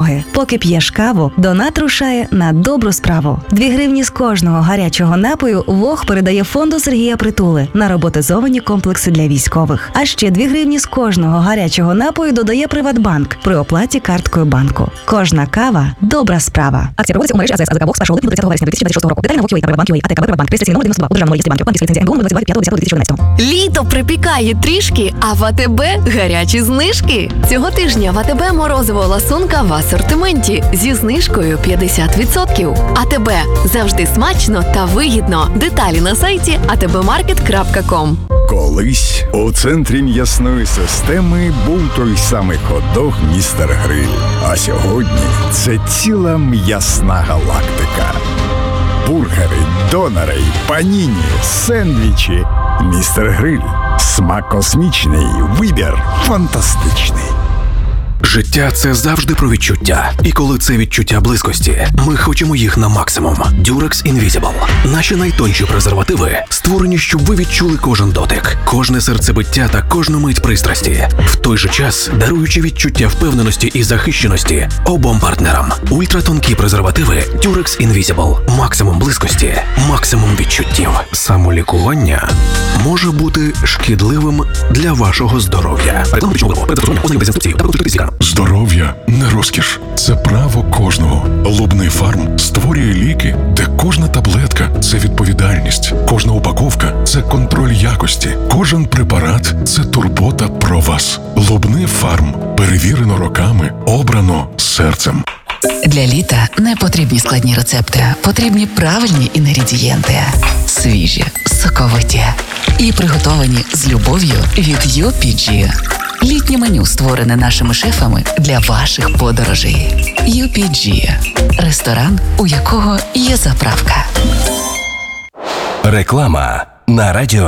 допомоги. Поки п'єш каву, донат рушає на добру справу. 2 гривні з кожного гарячого напою ВОГ передає фонду Сергія Притули на роботизовані комплекси для військових. А ще 2 гривні з кожного гарячого напою додає Приватбанк при оплаті карткою банку. Кожна кава – добра справа. Акція проводиться у мережі АЗС АЗК ВОГ з 1 липня до 30 вересня 2026 року. Деталі на ВОГ.UA та Приватбанк.UA, АТК Приватбанк, реєстраційний номер 92, державного реєстрі банків, банківська ліцензія НБУ 25.10.2011. Літо припікає трішки, а в АТБ гарячі знижки. Цього тижня в АТБ морозиво ласунка в асортименті зі знижкою 50%. АТБ – завжди смачно та вигідно. Деталі на сайті atbmarket.com. Колись у центрі м'ясної системи був той самий хот-дог «Містер Гриль». А сьогодні це ціла м'ясна галактика. Бургери, донери, паніні, сендвічі. «Містер Гриль». Смак космічний, вибір фантастичний. Життя – це завжди про відчуття. І коли це відчуття близькості, ми хочемо їх на максимум. Durex Invisible. Наші найтонші презервативи створені, щоб ви відчули кожен дотик, кожне серцебиття та кожну мить пристрасті. В той же час, даруючи відчуття впевненості і захищеності обом партнерам. Ультратонкі презервативи Durex Invisible. Максимум близькості, максимум відчуттів. Самолікування може бути шкідливим для вашого здоров'я. Здоров'я не розкіш. Це право кожного. Лубний фарм створює ліки, де кожна таблетка – це відповідальність. Кожна упаковка – це контроль якості. Кожен препарат – це турбота про вас. Лубний фарм. Перевірено роками. Обрано серцем. Для літа не потрібні складні рецепти. Потрібні правильні інгредієнти. Свіжі, соковиті і приготовані з любов'ю від UPG. Літнє меню створене нашими шефами для ваших подорожей. UPG – ресторан, у якого є заправка. Реклама на радіо